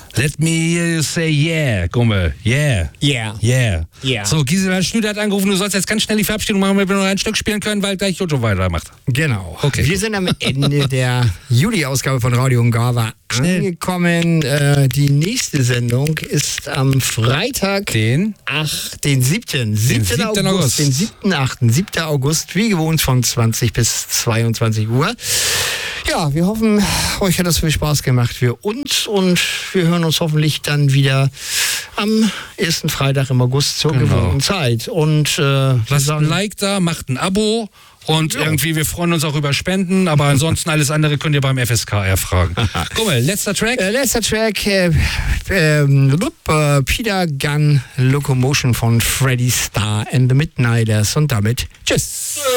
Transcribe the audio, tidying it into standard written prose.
Let me hear you say yeah, Gumme. Yeah. Yeah. Yeah. Yeah. So, Gisela Schnüder hat angerufen, du sollst jetzt ganz schnell die Verabschiedung machen, damit wir noch ein Stück spielen können, weil gleich Jojo weitermacht. Genau. Okay, Wir sind am Ende der Juli-Ausgabe von Radio Ungarva angekommen. Die nächste Sendung ist am Freitag, den 7. August. Den 7.8. 7. August, wie gewohnt von 20 bis 22 Uhr. Ja, wir hoffen, euch hat das viel Spaß gemacht für uns und wir hören uns hoffentlich dann wieder am ersten Freitag im August zur gewohnten Zeit. Und lasst ein Like da, macht ein Abo und irgendwie, wir freuen uns auch über Spenden, aber ansonsten alles andere könnt ihr beim FSK erfragen. Guck mal, letzter Track? Peter Gunn Locomotion von Freddie Starr and the Midnighters und damit tschüss.